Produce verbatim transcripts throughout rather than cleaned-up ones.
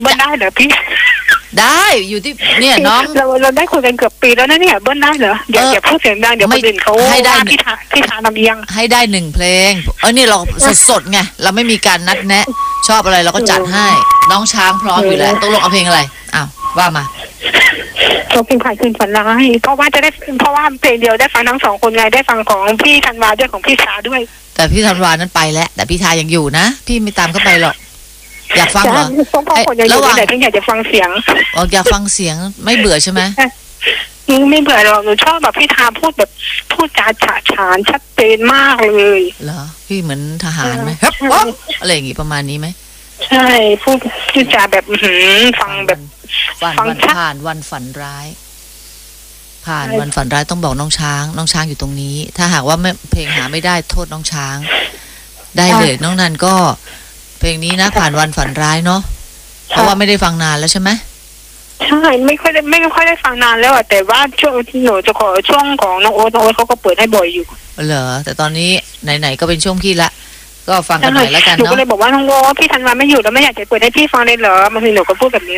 เบิ้ลได้เหรอพี่ได้อยู่ที่เนี่ยน้องเราเราได้คุยกันเกือบปีแล้วนะเนี่ยเบิ้ลได้เหรออย่าอย่าพูดเสียงดังเดี๋ยวคนอื่นเขาให้ได้พี่ทาพี่ทานำเอียงให้ได้หนึ่งเพลงเออนี่เราสดๆไงเราไม่มีการนัดแนะชอบอะไรเราก็จัดให้น้องช้างพร้อมอยู่แล้วตกลงเอาเพลงอะไรอ้าวว่ามาเราเพลงขายคืนฝันร้ายเพราะว่าจะได้เพราะว่าเพลงเดียวได้ฟังทั้งสองคนไงได้ฟังของพี่ธันวาด้วยของพี่สาด้วยแต่พี่ธันวานั้นไปแล้วแต่พี่ทายังอยู่นะพี่ไม่ตามเข้าไปหรอกอยากฟังเหรอระหว่างไหนที่อยากจะฟังเสียงอ๋ออยากฟังเสียงไม่เบื่อใช่ไหมไม่เบื่อหรอกหนูชอบแบบพี่ทาพูดแบบพูดจาฉะฉานชัดเจนมากเลยเหรอพี่เหมือนทหารไหมครับป๊อปอะไรอย่างงี้ประมาณนี้ไหมใช่พูดพูดจาแบบหืมฟังแบบฟังผ่านวันฝันร้ายผ่านวันฝันร้ายต้องบอกน้องช้างน้องช้างอยู่ตรงนี้ถ้าหากว่าไม่เพลงหาไม่ได้โทษน้องช้างได้เลยน้องนันก็เพลงนี้นะผ่านวันฝันร้ายเนาะเพราะว่าไม่ได้ฟังนานแล้วใช่ไหมใช่ไม่ค่อยได้ไม่ค่อยได้ฟังนานแล้วอะแต่ว่าช่วงที่หนูจะขอช่วงของน้องโอ๊ตน้องโอ๊ตเขาก็เปิดให้บ่อยอยู่เหรอแต่ตอนนี้ไหนๆก็เป็นช่วงพี่ละก็ฟังกันหน่อยแล้วกันเนาะหนูก็เลยบอกว่าน้องโอ๊ตพี่ธันวาไม่อยู่แล้วไม่อยากจะเปิดให้พี่ฟังเลยเหรอบางทีหนูก็พูดแบบนี้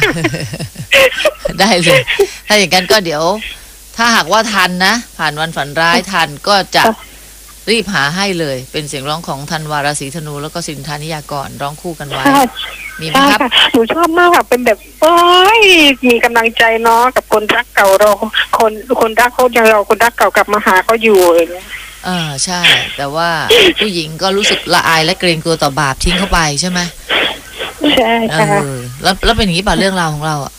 ได้เลยถ้าอย่างนั้นก็เดี๋ยวถ้าหากว่าทันนะผ่านวันฝันร้ายทันก็จะรีบหาให้เลยเป็นเสียงร้องของธันวาราศีธนูแล้วก็สินธานิยากรร้องคู่กันไว้มีไหมครับหนูชอบมากค่ะเป็นแบบโอ้ยมีกำลังใจเนาะกับคนรักเก่าเราคนคนรักเขายังเราคนรักเก่ากลับมาหาเขาอยู่เลยอ่าใช่แต่ว่าผู้หญิงก็รู้สึกละอายและเกรงกลัวต่อบาปทิ้งเข้าไปใช่ไหมใช่ค่ะแล้วแล้วเป็นอย่างนี้ป่ะเรื่องราวของเราอ่ะ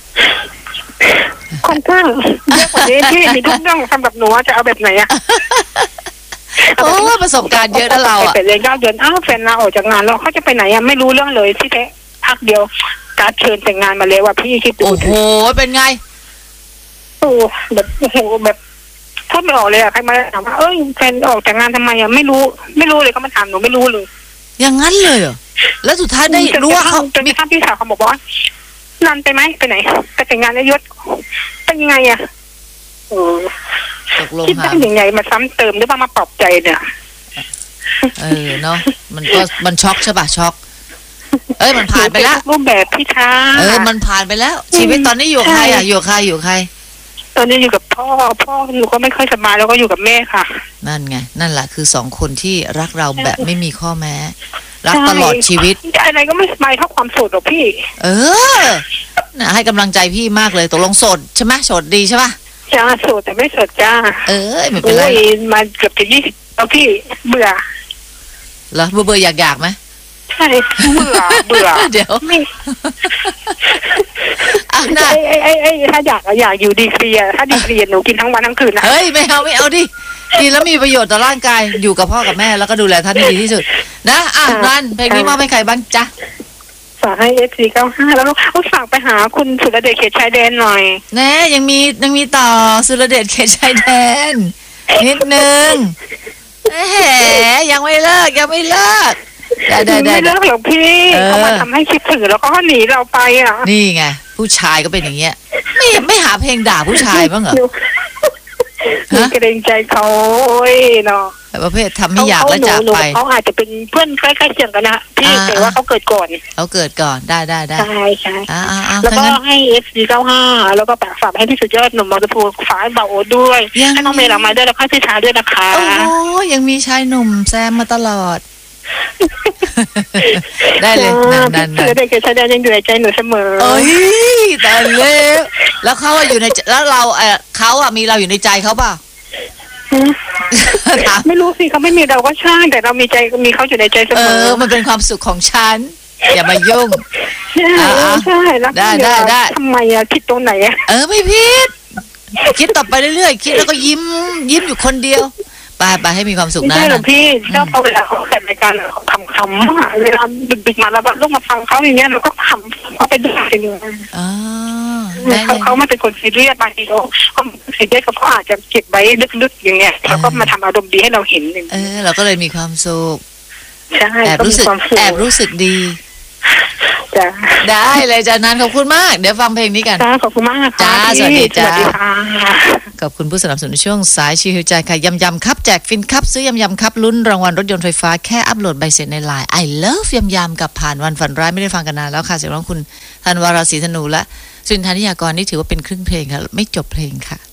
ค่อนข้างเยอะกว่านี้ที่มีทุกเรื่องทำแบบหนูจะเอาแบบไหนอะโอ้ประสบการณ์เยอะนะเราอ่ะเป็นเลยเก้าเดือนอ้าวแฟนเราออกจากงานแล้วเขาจะไปไหนอะไม่รู้เรื่องเลยที่แท้พักเดียวการเชิญแต่งงานมาเลยว่าพี่คิดดูโอ้โหเป็นไงโอ้แบบโอ้โหแบบพูดไม่ออกเลยอะใครมาถามว่าเอ้ยแฟนออกจากงานทำไมอะไม่รู้ไม่รู้เลยเขามาถามหนูไม่รู้เลยอย่างนั้นเลยเหรอแล้วสุดท้ายได้รู้ว่าเขาจนกระทั่งพี่สาวเขาบอกว่านันไปไหมไปไหนไปแต่งงานแล้วยศเป็นยังไงอะโอ้คิดได้ยังไงมาซ้ำเติมหรือว่ามาปลอบใจเนี่ยเออเนาะมันก็มันช็อกใช่ป่ะช็อกเอ้ยมันผ่านไปแล้วรูปแบบพี่ช้าเออมันผ่านไปแล้วชีวิตตอนนี้อยู่ใครอ่ะอยู่ใครอยู่ใครตอนนี้อยู่กับพ่อพ่อหนูก็ไม่ค่อยสบายแล้วก็อยู่กับแม่ค่ะนั่นไงนั่นแหละคือสองคนที่รักเราแบบไม่มีข้อแม้รักตลอดชีวิตอะไรก็ไม่สบายเท่าความโสดหรอกพี่เออน่ะให้กำลังใจพี่มากเลยตกลงโสดใช่ไหมโสดดีใช่ป่ะจ้าโสดแต่ไม่โสดจ้าเออไม่เป็นไรมาเกือบจะยี่สิบแล้วพี่เบื่อเหรอเบื่อเบื่ออยากอยากไหมใช่เบื่อเบื่อเดี๋ยวไม่อ่ะน่ะไอ้ไอ้ไอ้ถ้าอยากอยากอยู่ดีเคลียถ้าดีเคลียหนูกินทั้งวันทั้งคืนนะเฮ้ยไม่เอาไม่เอาดิกินแล้วมีประโยชน์ต่อร่างกายอยู่กับพ่อกับแม่แล้วก็ดูแลท่านให้ดีที่สุดนะอ่ะนั่นเพลงนี้มอบให้ใครบ้างจ๊ะฝากให้เอฟซีเก้าห้าแล้วลูกฝากไปหาคุณสุรเดชเขตชายแดนหน่อยแน่ยังมียังมีต่อสุรเดชเขตชายแดนนิดนึงแหมยังไม่เลิกยังไม่เลิกได้ได้ได้ไม่เลิกหรอกพี่เขามาทำให้คิดถึงแล้วก็หนีเราไปอ่ะนี่ไงผู้ชายก็เป็นอย่างเงี้ยไม่ไม่หาเพลงด่าผู้ชายบ้างเหรอเกรงใจเขาเนาะประเภททำให้อยากแล้วจากไปเขาอาจจะเป็นเพื่อนใกล้ๆเคียงกันนะพี่แต่ว่าเขาเกิดก่อนเขาเกิดก่อนได้ได้ได้ใช่ใช่แล้วก็ให้เอฟซีเก้าห้าแล้วก็ฝากให้พี่สุดยอดหนุ่มมอเตอร์พูฝากให้บ่าวโอ๊ตด้วยให้น้องเมย์หลังมาด้วยแล้วก็พี่ชาด้วยนะคะโอ้ยังมีชายหนุ่มแซมมาตลอดได้เลยนั่นนั่นเด็กเกศชายแดนยังอยู่ในใจหนูเสมอเอ้ยแต่เล็วแล้วเขาอยู่ในแล้วเราเออเขาอ่ะมีเราอยู่ในใจเขาเปล่าไม่รู้สิเขาไม่มีเราก็ช่างแต่เรามีใจมีเขาอยู่ในใจเสมอเออมันเป็นความสุขของฉันอย่ามายุ่งใช่ใช่แล้วได้ได้ได้ทำไมอะคิดตรงไหนอะเออไม่ผิดคิดต่อไปเรื่อยๆคิดแล้วก็ยิ้มยิ้มอยู่คนเดียวไปไปให้มีความสุขนะใช่หรอพี่ชอบเขาเวลาเขาแต่รายการเขาขำขำเวลาดึกๆมาแล้วแบบลูกมาฟังเขาอย่างเงี้ยเราก็ขำเขาเป็นด้วยอย่างเงี้ยอ๋อเขาเขาไม่เป็นคนซีเรียสบางทีเขาเขาซีเรียสเขาอาจจะเก็บไว้ลึกๆอย่างเงี้ยแล้วก็มาทำอารมณ์ดีให้เราเห็นเออเราก็เลยมีความสุขใช่แอบรู้สึกแอบรู้สึกดีจ้าได้เลยจ้านันขอบคุณมากเดี๋ยวฟังเพลงนี้กันจ้าขอบคุณมากค่ะจ้าสวัสดีจ้าขอบคุณผู้สนับสนุนช่วงสายชิวใจค่ะยำยำครับแจกฟินครับซื้อยำยำครับลุ้นรางวัลรถยนต์ไฟฟ้าแค่อัปโหลดใบเสร็จในไลน์ I love ยำยำกับผ่านวันฝันร้ายไม่ได้ฟังกันนานแล้วค่ะเสียงร้องคุณธันวาราศีธนูและสุนทานิยากรนี่ถือว่าเป็นครึ่งเพลงค่ะไม่จบเพลงค่ะ